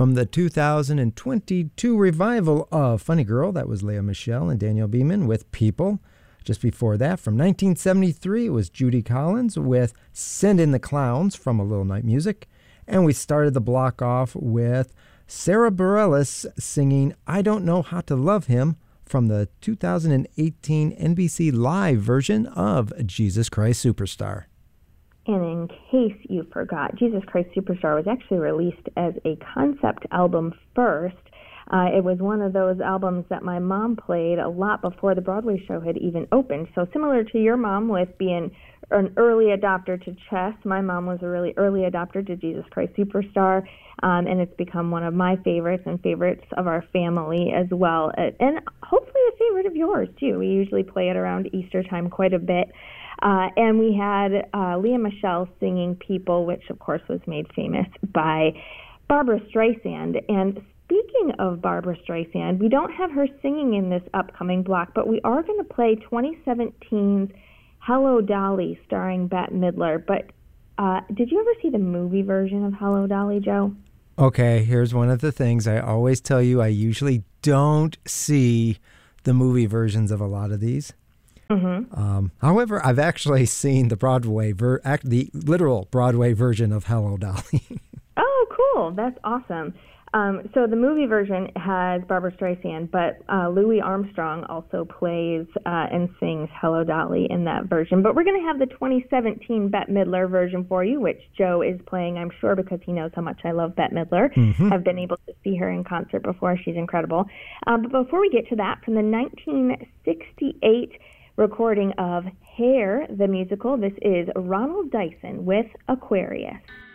From the 2022 revival of Funny Girl, that was Leah Michelle and Daniel Beeman with People. Just before that, from 1973, it was Judy Collins with Send in the Clowns from A Little Night Music. And we started the block off with Sarah Bareilles singing I Don't Know How to Love Him from the 2018 NBC Live version of Jesus Christ Superstar. And in case you forgot, Jesus Christ Superstar was actually released as a concept album first. It was one of those albums that my mom played a lot before the Broadway show had even opened. So similar to your mom with being an early adopter to Chess, my mom was a really early adopter to Jesus Christ Superstar, and it's become one of my favorites and favorites of our family as well, and hopefully a favorite of yours too. We usually play it around Easter time quite a bit. And we had Leah Michelle singing People, which of course was made famous by Barbra Streisand. And speaking of Barbra Streisand, we don't have her singing in this upcoming block, but we are going to play 2017's Hello, Dolly, starring Bette Midler. But did you ever see the movie version of Hello, Dolly, Joe? Okay, here's one of the things I always tell you. I usually don't see the movie versions of a lot of these. Mm-hmm. However, I've actually seen the the literal Broadway version of Hello, Dolly. Oh, cool. That's awesome. So the movie version has Barbra Streisand, but Louis Armstrong also plays and sings Hello, Dolly in that version. But we're going to have the 2017 Bette Midler version for you, which Joe is playing, I'm sure, because he knows how much I love Bette Midler. Mm-hmm. I've been able to see her in concert before. She's incredible. But before we get to that, from the 1968 recording of Hair, the musical, this is Ronald Dyson with Aquarius.